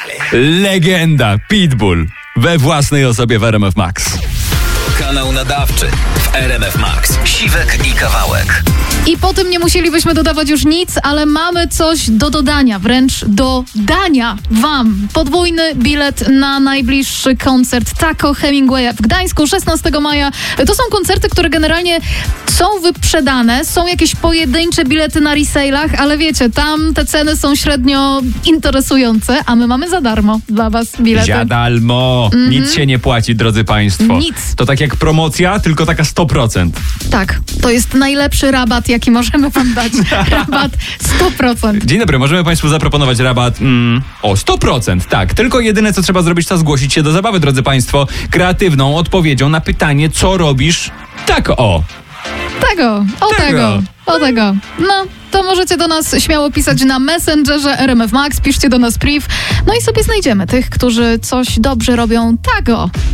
Legenda Pitbull we własnej osobie w RMF Max. Kanał nadawczy w RMF Max. Siwek i Kawałek. I po tym nie musielibyśmy dodawać już nic, ale mamy coś do dodania, wręcz do dania wam. Podwójny bilet na najbliższy koncert Taco Hemingwaya w Gdańsku 16 maja. To są koncerty, które generalnie są wyprzedane, są jakieś pojedyncze bilety na resale'ach, ale wiecie, tam te ceny są średnio interesujące, a my mamy za darmo dla was bilety. Ziadalmo. Nic się nie płaci, drodzy państwo. Nic. To tak jak promocja, tylko taka 100%. Tak, to jest najlepszy rabat, jaki możemy wam dać. Rabat 100%. Dzień dobry, możemy państwu zaproponować rabat o 100%, tak. Tylko jedyne, co trzeba zrobić, to zgłosić się do zabawy, drodzy państwo, kreatywną odpowiedzią na pytanie, co robisz tak o. Tego. No, to możecie do nas śmiało pisać na Messengerze RMF Max, piszcie do nas priv, no i sobie znajdziemy tych, którzy coś dobrze robią tak o.